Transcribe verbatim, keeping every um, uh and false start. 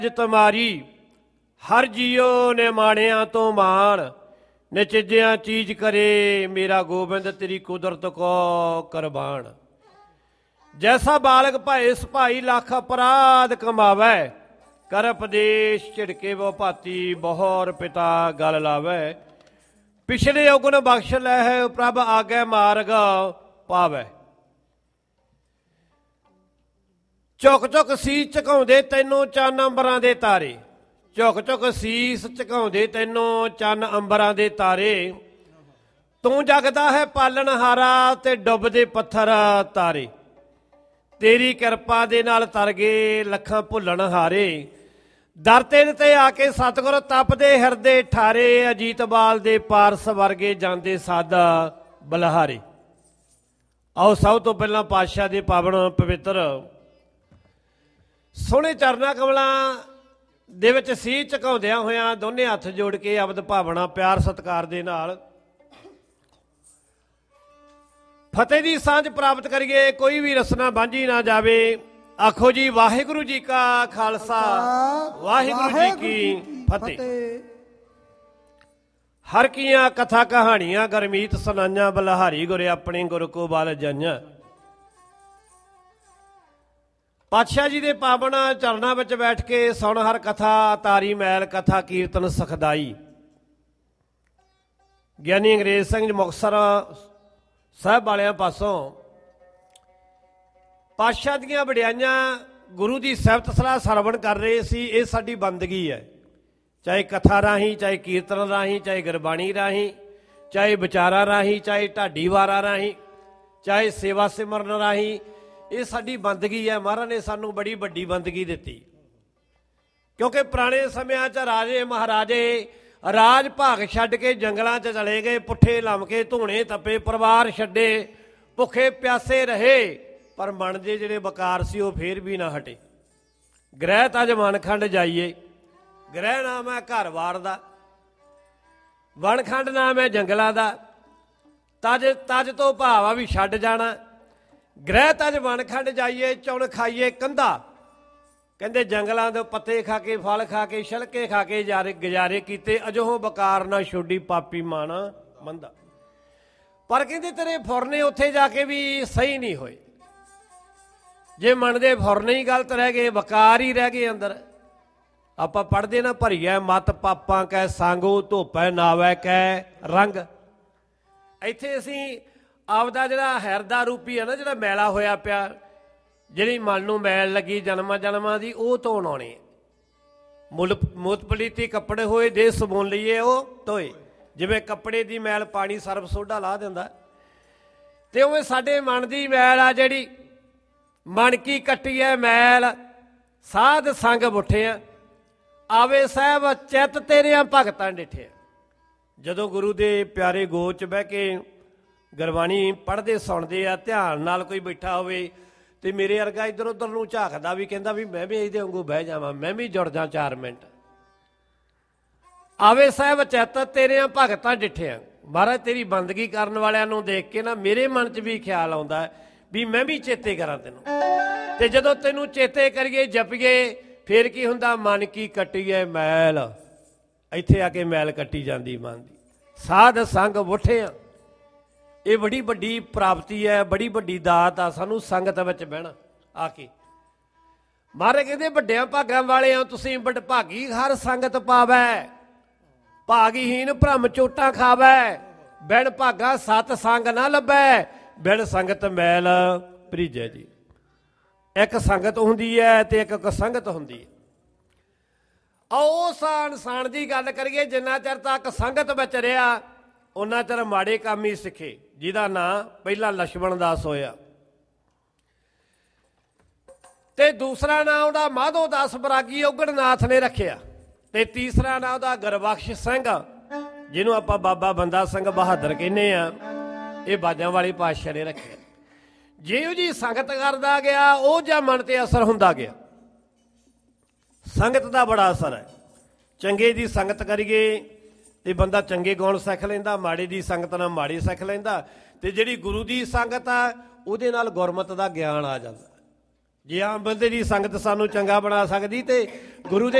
तुम्हारी हर जियो ने माणिया तो मान नचिज्या चीज करे मेरा गोबिंद तेरी कुदरत को कुरबान। जैसा बालक भाए सभाई लाख अपराध कमावै कर उपदेश झिड़के वो भाती बहुर पिता गल लावै। पिछले उगन बख्श लै है प्रभ आगे मार्ग पावै। झुक झुक सीस झुकाउंदे तैनों चन्न अंबरां दे तारे। झुक झुक सीस झुकाउंदे तैनों चन्न अंबरां दे तारे। तू जगदा है पालनहारा ते डुबदे पत्थर तारे। तेरी किरपा दे नाल तर गए लखां भुल्लण हारे। दर तेरे ते आके सतगुर तपदे हिरदे ठारे। अजीत बाल दे पारस वर्गे जांदे सादा बलहारे। आओ सब तो पहला पातशाह दे पावन पवित्र सोहणे चरना कमलों दे विच सीस झुकाउंदियां होइयां दोने हत्थ जोड़ के अबद भावना प्यार सत्कार दे नाल फतेह दी सांझ प्राप्त करिए। कोई भी रसना बांझी ना जावे। आखो जी वाहिगुरू जी का खालसा वाहिगुरू जी की फतेह। हर कियां कथा कहानियां गरमीत सुनाइयां बलहारी गुरे अपने गुर को बल जाइयां। पातशाह जी दे पावन चरणां विच बैठ के सुण हर कथा तारी मैल कथा कीर्तन सखदाई। ਗਿਆਨੀ ਅੰਗਰੇਜ਼ ਸਿੰਘ ਮੁਕਤਸਰ ਸਾਹਿਬ ਵਾਲਿਆਂ ਪਾਸੋਂ ਪਾਤਸ਼ਾਹ ਦੀਆਂ ਵਡਿਆਈਆਂ ਗੁਰੂ ਦੀ ਸਿਫਤ ਸਲਾਹ ਸਰਵਣ ਕਰ ਰਹੇ ਸੀ। ਇਹ ਸਾਡੀ ਬੰਦਗੀ ਹੈ, ਚਾਹੇ ਕਥਾ ਰਾਹੀਂ, ਚਾਹੇ ਕੀਰਤਨ ਰਾਹੀਂ, ਚਾਹੇ ਗੁਰਬਾਣੀ ਰਾਹੀਂ, ਚਾਹੇ ਵਿਚਾਰਾਂ ਰਾਹੀਂ, ਚਾਹੇ ਢਾਡੀ ਵਾਰਾਂ ਰਾਹੀਂ, ਚਾਹੇ ਸੇਵਾ ਸਿਮਰਨ ਰਾਹੀਂ। ਇਹ ਸਾਡੀ ਬੰਦਗੀ ਹੈ। ਮਹਾਰਾਜ ਨੇ ਸਾਨੂੰ ਬੜੀ ਵੱਡੀ ਬੰਦਗੀ ਦਿੱਤੀ, ਕਿਉਂਕਿ ਪੁਰਾਣੇ ਸਮਿਆਂ 'ਚ ਰਾਜੇ ਮਹਾਰਾਜੇ ਰਾਜ ਭਾਗ ਛੱਡ ਕੇ ਜੰਗਲਾਂ 'ਚ ਚਲੇ ਗਏ। ਪੁੱਠੇ ਲਮਕੇ ਧੂਣੇ ਤੱਪੇ, ਪਰਿਵਾਰ ਛੱਡੇ, ਭੁੱਖੇ ਪਿਆਸੇ ਰਹੇ, ਪਰ ਮਨ ਦੇ ਜਿਹੜੇ ਵਕਾਰ ਸੀ ਉਹ ਫੇਰ ਵੀ ਨਾ ਹਟੇ। ਗ੍ਰਹਿ ਤਜ ਵਣਖੰਡ ਜਾਈਏ। ਗ੍ਰਹਿ ਨਾਮ ਹੈ ਘਰ ਵਾਰ ਦਾ, ਵਣਖੰਡ ਨਾਮ ਹੈ ਜੰਗਲਾਂ ਦਾ। ਤਜ ਤਜ ਤੋਂ ਭਾਵ ਆ ਵੀ ਛੱਡ ਜਾਣਾ। ਗ੍ਰਹਿ ਤਜ ਵਣਖੰਡ ਜਾਈਏ, ਚੁਣ ਖਾਈਏ ਕੰਧਾ। ਕਹਿੰਦੇ ਜੰਗਲਾਂ ਦੇ ਪੱਤੇ ਖਾ ਕੇ, ਫਲ ਖਾ ਕੇ, ਛਿਲਕੇ ਖਾ ਕੇ ਜਾਰੇ ਗੁਜ਼ਾਰੇ ਕੀਤੇ। ਅਜੋਹ ਬਕਾਰ ਨਾ ਛੋਡੀ ਪਾਪੀ ਮਾਣਾ ਮੰਦਾ। ਪਰ ਕਹਿੰਦੇ ਤੇਰੇ ਫੁਰਨੇ ਉੱਥੇ ਜਾ ਕੇ ਵੀ ਸਹੀ ਨਹੀਂ ਹੋਏ। ਜੇ ਮਨ ਦੇ ਫੁਰਨੇ ਹੀ ਗਲਤ ਰਹਿ ਗਏ, ਵਕਾਰ ਹੀ ਰਹਿ ਗਏ ਅੰਦਰ। ਆਪਾਂ ਪੜ੍ਹਦੇ ਨਾ ਭਰੀਐ ਮਤ ਪਾਪਾਂ ਕੈ ਸੰਗੋ ਧੋਪੈ ਨਾਵੈ ਕੈ ਰੰਗ। ਇੱਥੇ ਅਸੀਂ ਆਪਦਾ ਜਿਹੜਾ ਹਿਰਦਾ ਰੂਪੀ ਹੈ ਨਾ, ਜਿਹੜਾ ਮੈਲਾ ਹੋਇਆ ਪਿਆ, ਜਿਹੜੀ ਮਨ ਨੂੰ ਮੈਲ ਲੱਗੀ ਜਨਮਾਂ ਜਨਮਾਂ ਦੀ, ਉਹ ਧੋਣ ਆਉਣੀ। ਮੁੱਲ ਮੂਤ ਪਲੀਤੀ ਕੱਪੜੇ ਹੋਏ ਦੇ ਸਬੂਨ ਲਈਏ ਉਹ ਧੋਏ। ਜਿਵੇਂ ਕੱਪੜੇ ਦੀ ਮੈਲ ਪਾਣੀ ਸਰਫ ਸੋਡਾ ਲਾ ਦਿੰਦਾ, ਤੇ ਉਵੇਂ ਸਾਡੇ ਮਨ ਦੀ ਮੈਲ ਆ ਜਿਹੜੀ, ਮਨ ਕੀ ਕੱਟੀ ਹੈ ਮੈਲ ਸਾਧ ਸੰਗ ਬੁੱਠਿਆ। ਆਵੇ ਸਾਹਿਬ ਚਿੱਤ ਤੇਰਿਆਂ ਭਗਤਾਂ ਡਿਠਿਆ। ਜਦੋਂ ਗੁਰੂ ਦੇ ਪਿਆਰੇ ਗੋਦ 'ਚ ਬਹਿ ਕੇ ਗੁਰਬਾਣੀ ਪੜ੍ਹਦੇ ਸੁਣਦੇ ਆ, ਧਿਆਨ ਨਾਲ ਕੋਈ ਬੈਠਾ ਹੋਵੇ ਤੇ ਮੇਰੇ ਵਰਗਾ ਇੱਧਰ ਉੱਧਰ ਨੂੰ ਝਾਕਦਾ ਵੀ, ਕਹਿੰਦਾ ਵੀ ਮੈਂ ਵੀ ਇਹਦੇ ਵਾਂਗੂ ਬਹਿ ਜਾਵਾਂ, ਮੈਂ ਵੀ ਜੁੜ ਜਾ ਚਾਰ ਮਿੰਟ। ਆਵੇ ਸਾਹਿਬ ਚਿੱਤ ਤੇਰਿਆਂ ਭਗਤਾਂ ਡਿਠਿਆ। ਮਹਾਰਾਜ ਤੇਰੀ ਬੰਦਗੀ ਕਰਨ ਵਾਲਿਆਂ ਨੂੰ ਦੇਖ ਕੇ ਨਾ ਮੇਰੇ ਮਨ 'ਚ ਵੀ ਖਿਆਲ ਆਉਂਦਾ ਵੀ ਮੈਂ ਵੀ ਚੇਤੇ ਕਰਾਂ ਤੈਨੂੰ। ਤੇ ਜਦੋਂ ਤੈਨੂੰ ਚੇਤੇ ਕਰੀਏ, ਜਪੀਏ, ਫਿਰ ਕੀ ਹੁੰਦਾ? ਮਨ ਕੀ ਕੱਟੀਏ ਮੈਲ। ਇੱਥੇ ਆ ਕੇ ਮੈਲ ਕੱਟੀ ਜਾਂਦੀ ਮਨ ਦੀ। ਸਾਧ ਸੰਗ ਉੱਠਿਆ। ਇਹ ਬੜੀ ਵੱਡੀ ਪ੍ਰਾਪਤੀ ਹੈ, ਬੜੀ ਵੱਡੀ ਦਾਤ ਆ ਸਾਨੂੰ ਸੰਗਤ ਵਿੱਚ ਬਹਿਣਾ ਆ ਕੇ। ਮਹਾਰਾਜ ਕਹਿੰਦੇ ਵੱਡਿਆਂ ਭਾਗਾਂ ਵਾਲੇ ਹੋ ਤੁਸੀਂ, ਵੱਡ ਭਾਗੀ ਹਰ ਸੰਗਤ ਪਾਵੈ। ਭਾਗੀਹੀਨ ਭ੍ਰਮ ਚੋਟਾਂ ਖਾਵੈ। ਬਿਨ ਭਾਗਾ ਸਤ ਸੰਗ ਨਾ ਲੱਭੈ। ਬਿਨ ਸੰਗਤ ਮੈਲ ਭਰੀਜੈ ਜੀ। ਇੱਕ ਸੰਗਤ ਹੁੰਦੀ ਹੈ ਤੇ ਇੱਕ ਸੰਗਤ ਹੁੰਦੀ ਹੈ। ਆਓ ਉਸ ਇਨਸਾਨ ਦੀ ਗੱਲ ਕਰੀਏ ਜਿੰਨਾ ਚਿਰ ਤੱਕ ਸੰਗਤ ਵਿੱਚ ਰਿਹਾ ਉਹਨਾਂ ਚਿਰ ਮਾੜੇ ਕੰਮ ਹੀ ਸਿੱਖੇ। ਜਿਹਦਾ ਨਾਂ ਪਹਿਲਾਂ ਲਛਮਣ ਦਾਸ ਹੋਇਆ ਤੇ ਦੂਸਰਾ ਨਾਂ ਉਹਦਾ ਮਾਧੋ ਦਾਸ ਬਰਾਗੀ ਉਗੜਨਾਥ ਨੇ ਰੱਖਿਆ, ਤੇ ਤੀਸਰਾ ਨਾਂ ਉਹਦਾ ਗੁਰਬਖਸ਼ ਸਿੰਘ, ਜਿਹਨੂੰ ਆਪਾਂ ਬਾਬਾ ਬੰਦਾ ਸਿੰਘ ਬਹਾਦਰ ਕਹਿੰਦੇ ਆ। ਇਹ ਬਾਜਾਂ ਵਾਲੀ ਪਾਤਸ਼ਾਹ ਨੇ ਰੱਖਿਆ। ਜਿਹੋ ਜੀ ਸੰਗਤ ਕਰਦਾ ਗਿਆ ਉਹ ਜਾਂ ਮਨ ਤੇ ਅਸਰ ਹੁੰਦਾ ਗਿਆ। ਸੰਗਤ ਦਾ ਬੜਾ ਅਸਰ ਹੈ। ਚੰਗੇ ਦੀ ਸੰਗਤ ਕਰੀਏ ਤੇ ਬੰਦਾ ਚੰਗੇ ਗੁਣ ਸਿੱਖ ਲੈਂਦਾ, ਮਾੜੇ ਦੀ ਸੰਗਤ ਨਾਲ ਮਾੜੇ ਸਿੱਖ ਲੈਂਦਾ। ਤੇ ਜਿਹੜੀ ਗੁਰੂ ਦੀ ਸੰਗਤ ਆ ਉਹਦੇ ਨਾਲ ਗੁਰਮਤ ਦਾ ਗਿਆਨ ਆ ਜਾਂਦਾ। ਜੇ ਆਮ ਬੰਦੇ ਦੀ ਸੰਗਤ ਸਾਨੂੰ ਚੰਗਾ ਬਣਾ ਸਕਦੀ ਤੇ ਗੁਰੂ ਦੇ